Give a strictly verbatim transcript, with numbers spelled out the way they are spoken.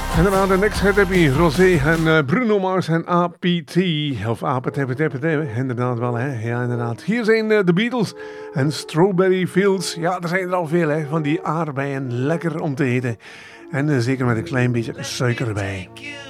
Inderdaad, de Next Head Happy, Rosé en uh, Bruno Mars en A P T. Of Apetepetepet, inderdaad wel, hè. Ja, inderdaad. Hier zijn uh, de Beatles en Strawberry Fields. Ja, er zijn er al veel, hè, van die aardbeien. Lekker om te eten. En uh, zeker met een klein beetje suiker erbij.